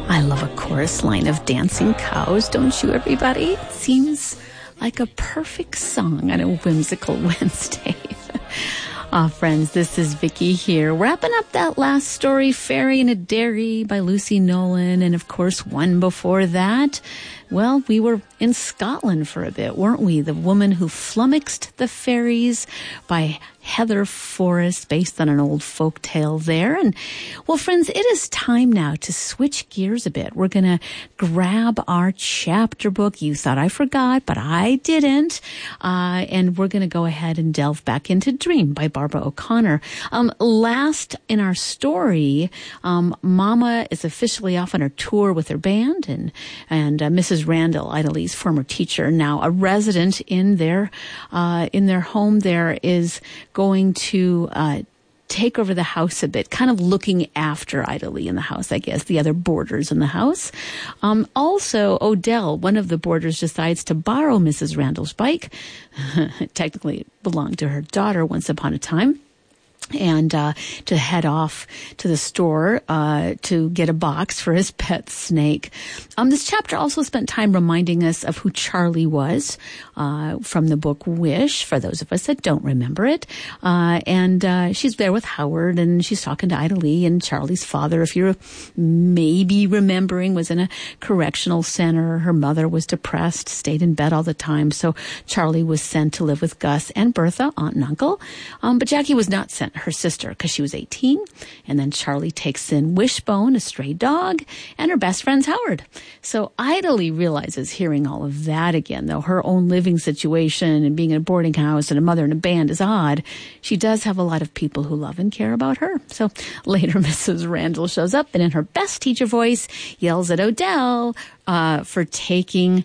I love a chorus line of dancing cows, don't you, everybody? It seems like a perfect song on a whimsical Wednesday. Friends, this is Vicki here, wrapping up that last story, Fairy in a Dairy by Lucy Nolan, and of course one before that. Well, we were in Scotland for a bit, weren't we? The Woman Who Flummoxed the Fairies by Heather Forrest, based on an old folk tale there. And, well, friends, it is time now to switch gears a bit. We're going to grab our chapter book. You thought I forgot, but I didn't. And we're going to go ahead and delve back into Dream by Barbara O'Connor. Last in our story, Mama is officially off on her tour with her band, and Mrs. Randall, Ida Lee's former teacher, now a resident in their home there, is going to take over the house a bit, kind of looking after Ida Lee in the house, I guess, the other boarders in the house. Also, Odell, one of the boarders, decides to borrow Mrs. Randall's bike. Technically, it belonged to her daughter once upon a time. And to head off to the store to get a box for his pet snake. This chapter also spent time reminding us of who Charlie was from the book Wish, for those of us that don't remember it. And she's there with Howard, and she's talking to Ida Lee, and Charlie's father, if you're maybe remembering, was in a correctional center. Her mother was depressed, stayed in bed all the time, so Charlie was sent to live with Gus and Bertha, aunt and uncle. But Jackie was not sent, her sister, because she was 18. And then Charlie takes in Wishbone, a stray dog, and her best friend's Howard. So Ida Lee realizes, hearing all of that again, though her own living situation and being in a boarding house and a mother in a band is odd, she does have a lot of people who love and care about her. So later, Mrs. Randall shows up and in her best teacher voice yells at Odell for taking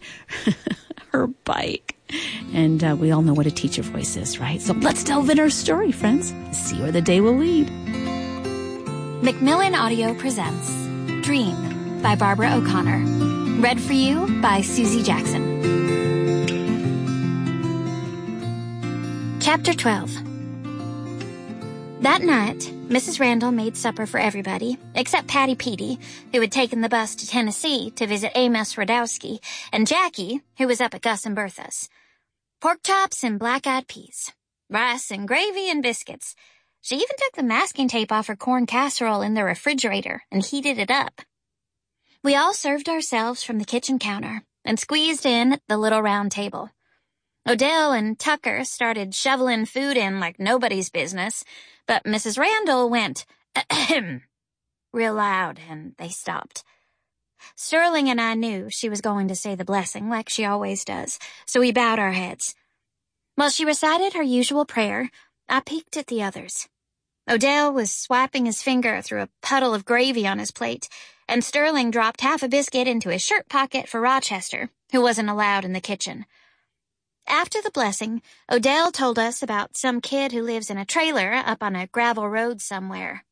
her bike. And we all know what a teacher voice is, right? So let's delve in our story, friends. See where the day will lead. Macmillan Audio presents Dream by Barbara O'Connor. Read for you by Susie Jackson. Chapter 12. That night, Mrs. Randall made supper for everybody, except Patty Petey, who had taken the bus to Tennessee to visit Amos Radowski, and Jackie, who was up at Gus and Bertha's. Pork chops and black-eyed peas, rice and gravy and biscuits. She even took the masking tape off her corn casserole in the refrigerator and heated it up. We all served ourselves from the kitchen counter and squeezed in at the little round table. Odell and Tucker started shoveling food in like nobody's business, but Mrs. Randall went, ahem, real loud, and they stopped. Sterling and I knew she was going to say the blessing like she always does, so we bowed our heads. While she recited her usual prayer, I peeked at the others. Odell was swiping his finger through a puddle of gravy on his plate, and Sterling dropped half a biscuit into his shirt pocket for Rochester, who wasn't allowed in the kitchen. After the blessing, Odell told us about some kid who lives in a trailer up on a gravel road somewhere.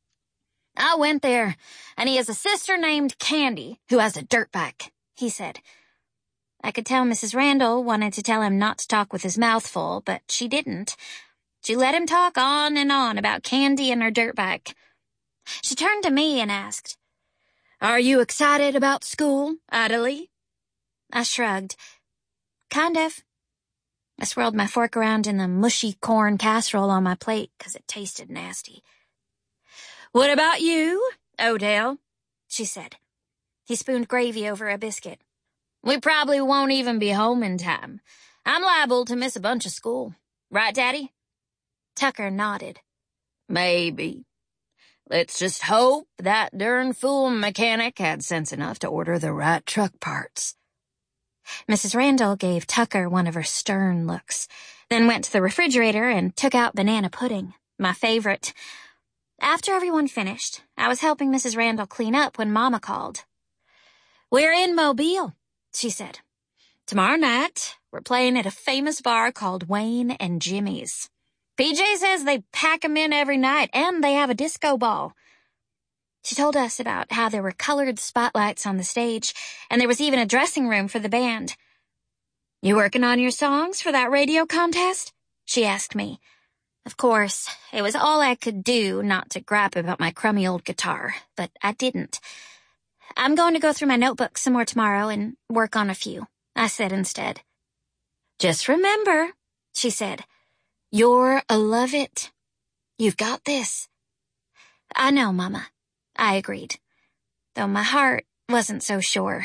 I went there, and he has a sister named Candy, who has a dirt bike, he said. I could tell Mrs. Randall wanted to tell him not to talk with his mouth full, but she didn't. She let him talk on and on about Candy and her dirt bike. She turned to me and asked, "Are you excited about school, Ida Lee?" I shrugged. Kind of. I swirled my fork around in the mushy corn casserole on my plate because it tasted nasty. "What about you, Odell?" she said. He spooned gravy over a biscuit. "We probably won't even be home in time. I'm liable to miss a bunch of school. Right, Daddy?" Tucker nodded. "Maybe. Let's just hope that darn fool mechanic had sense enough to order the right truck parts." Mrs. Randall gave Tucker one of her stern looks, then went to the refrigerator and took out banana pudding, my favorite. After everyone finished, I was helping Mrs. Randall clean up when Mama called. "We're in Mobile," she said. "Tomorrow night, we're playing at a famous bar called Wayne and Jimmy's. PJ says they pack 'em in every night, and they have a disco ball." She told us about how there were colored spotlights on the stage, and there was even a dressing room for the band. "You working on your songs for that radio contest?" she asked me. Of course, it was all I could do not to gripe about my crummy old guitar, but I didn't. I'm going to go through my notebook some more tomorrow and work on a few, I said instead. Just remember, she said, you're a Lovett. You've got this. I know, Mama, I agreed, though my heart wasn't so sure.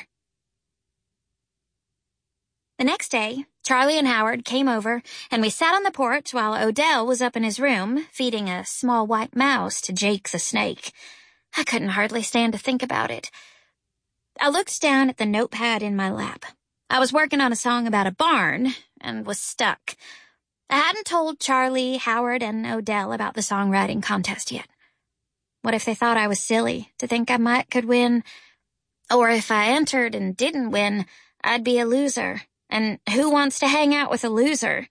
The next day, Charlie and Howard came over, and we sat on the porch while Odell was up in his room, feeding a small white mouse to Jake the snake. I couldn't hardly stand to think about it. I looked down at the notepad in my lap. I was working on a song about a barn, and was stuck. I hadn't told Charlie, Howard, and Odell about the songwriting contest yet. What if they thought I was silly to think I could win? Or if I entered and didn't win, I'd be a loser. And who wants to hang out with a loser?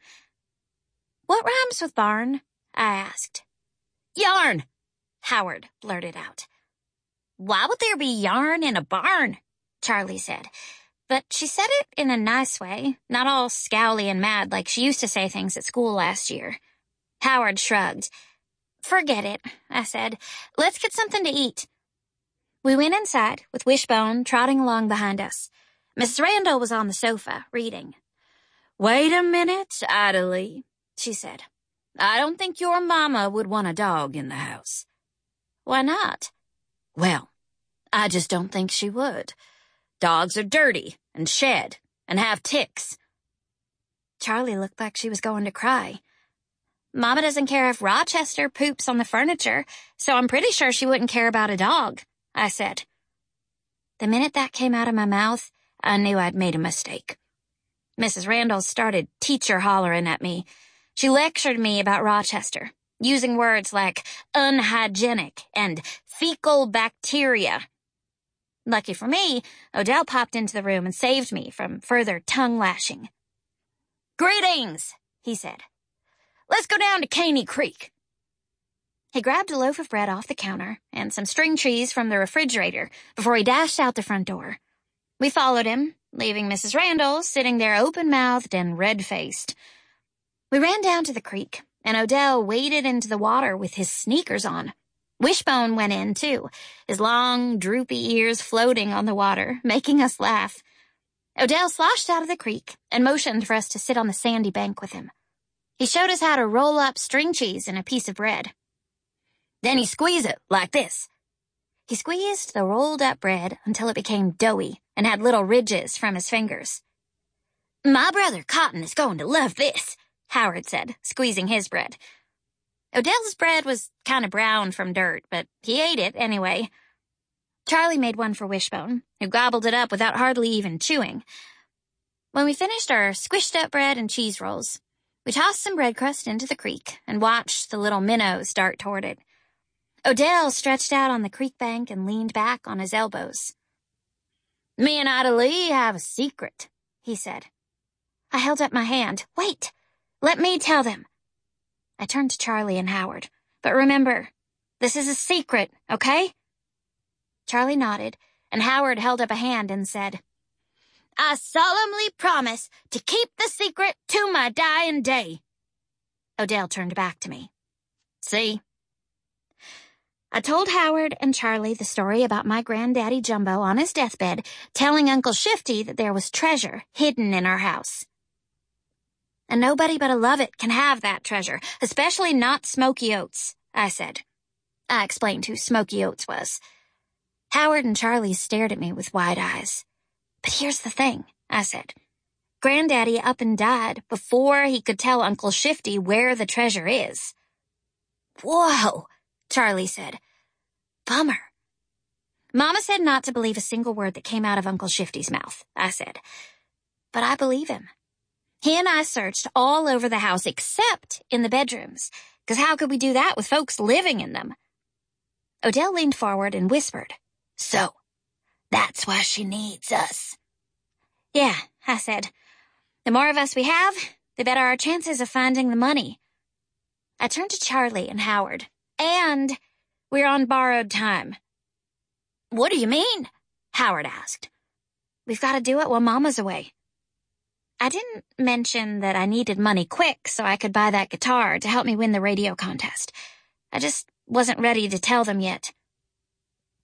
What rhymes with barn? I asked. Yarn, Howard blurted out. Why would there be yarn in a barn? Charlie said. But she said it in a nice way, not all scowly and mad like she used to say things at school last year. Howard shrugged. Forget it, I said. Let's get something to eat. We went inside, with Wishbone trotting along behind us. Mrs. Randall was on the sofa, reading. Wait a minute, Ida, she said. I don't think your mama would want a dog in the house. Why not? Well, I just don't think she would. Dogs are dirty and shed and have ticks. Charlie looked like she was going to cry. Mama doesn't care if Rochester poops on the furniture, so I'm pretty sure she wouldn't care about a dog, I said. The minute that came out of my mouth, I knew I'd made a mistake. Mrs. Randall started teacher hollering at me. She lectured me about Rochester, using words like unhygienic and fecal bacteria. Lucky for me, Odell popped into the room and saved me from further tongue-lashing. Greetings, he said. Let's go down to Caney Creek. He grabbed a loaf of bread off the counter and some string cheese from the refrigerator before he dashed out the front door. We followed him, leaving Mrs. Randall sitting there open-mouthed and red-faced. We ran down to the creek, and Odell waded into the water with his sneakers on. Wishbone went in, too, his long, droopy ears floating on the water, making us laugh. Odell sloshed out of the creek and motioned for us to sit on the sandy bank with him. He showed us how to roll up string cheese in a piece of bread. Then he squeezed it like this. He squeezed the rolled-up bread until it became doughy and had little ridges from his fingers. My brother Cotton is going to love this, Howard said, squeezing his bread. Odell's bread was kind of brown from dirt, but he ate it anyway. Charlie made one for Wishbone, who gobbled it up without hardly even chewing. When we finished our squished-up bread and cheese rolls, we tossed some bread crust into the creek and watched the little minnows dart toward it. Odell stretched out on the creek bank and leaned back on his elbows. Me and Ida Lee have a secret, he said. I held up my hand. Wait, let me tell them. I turned to Charlie and Howard. But remember, this is a secret, okay? Charlie nodded, and Howard held up a hand and said, I solemnly promise to keep the secret to my dying day. Odell turned back to me. See? I told Howard and Charlie the story about my granddaddy Jumbo on his deathbed, telling Uncle Shifty that there was treasure hidden in our house. And nobody but a Lovett can have that treasure, especially not Smoky Oats, I said. I explained who Smoky Oats was. Howard and Charlie stared at me with wide eyes. But here's the thing, I said. Granddaddy up and died before he could tell Uncle Shifty where the treasure is. Whoa, Charlie said. Bummer. Mama said not to believe a single word that came out of Uncle Shifty's mouth, I said. But I believe him. He and I searched all over the house except in the bedrooms, because how could we do that with folks living in them? Odell leaned forward and whispered, So, that's why she needs us. Yeah, I said. The more of us we have, the better our chances of finding the money. I turned to Charlie and Howard. And we're on borrowed time. What do you mean? Howard asked. We've got to do it while Mama's away. I didn't mention that I needed money quick so I could buy that guitar to help me win the radio contest. I just wasn't ready to tell them yet.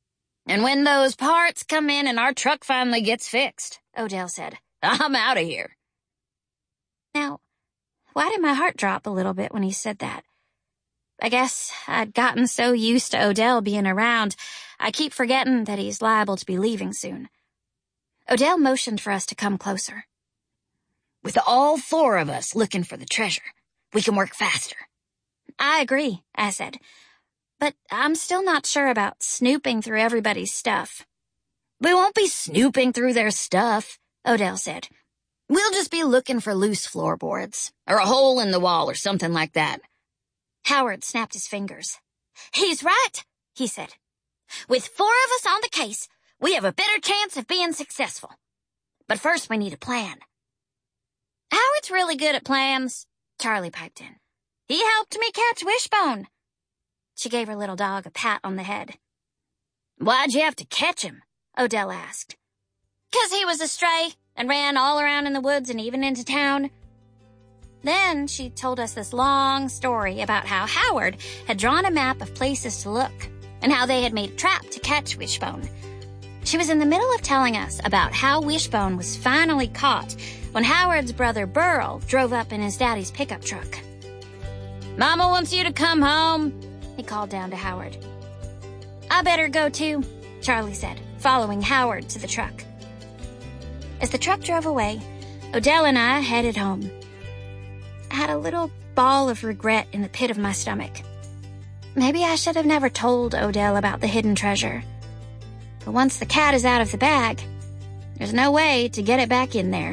And when those parts come in and our truck finally gets fixed, Odell said, I'm out of here. Now, why did my heart drop a little bit when he said that? I guess I'd gotten so used to Odell being around, I keep forgetting that he's liable to be leaving soon. Odell motioned for us to come closer. With all 4 of us looking for the treasure, we can work faster. I agree, I said, but I'm still not sure about snooping through everybody's stuff. We won't be snooping through their stuff, Odell said. We'll just be looking for loose floorboards, or a hole in the wall or something like that. Howard snapped his fingers. He's right, he said. With 4 of us on the case, we have a better chance of being successful. But first we need a plan. Howard's really good at plans, Charlie piped in. He helped me catch Wishbone. She gave her little dog a pat on the head. Why'd you have to catch him? Odell asked. 'Cause he was a stray and ran all around in the woods and even into town. Then she told us this long story about how Howard had drawn a map of places to look and how they had made a trap to catch Wishbone. She was in the middle of telling us about how Wishbone was finally caught when Howard's brother Burl drove up in his daddy's pickup truck. Mama wants you to come home, he called down to Howard. I better go too, Charlie said, following Howard to the truck. As the truck drove away, Odell and I headed home. I had a little ball of regret in the pit of my stomach. Maybe I should have never told Odell about the hidden treasure. But once the cat is out of the bag, there's no way to get it back in there.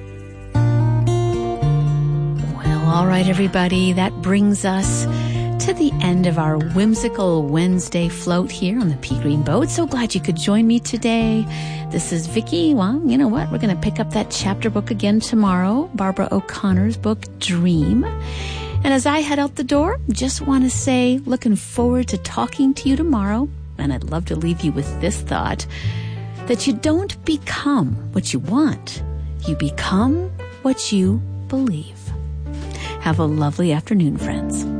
Well, all right, everybody, that brings us to the end of our whimsical Wednesday float here on the Pea Green Boat. So glad you could join me today. This is Vicki. Well, you know what? We're going to pick up that chapter book again tomorrow, Barbara O'Connor's book, Dream. And as I head out the door, just want to say, looking forward to talking to you tomorrow. And I'd love to leave you with this thought, that you don't become what you want. You become what you believe. Have a lovely afternoon, friends.